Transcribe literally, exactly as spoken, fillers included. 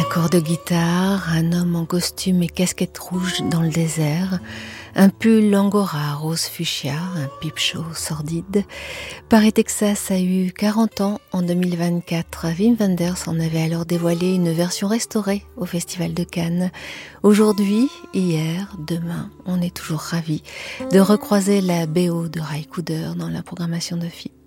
accords de guitare, un homme en costume et casquette rouge dans le désert, un pull angora rose fuchsia, un pipe show sordide. Paris, Texas a eu quarante ans en deux mille vingt-quatre. Wim Wenders en avait alors dévoilé une version restaurée au Festival de Cannes. Aujourd'hui, hier, demain, on est toujours ravis de recroiser la B O de Ry Cooder dans la programmation de F I P.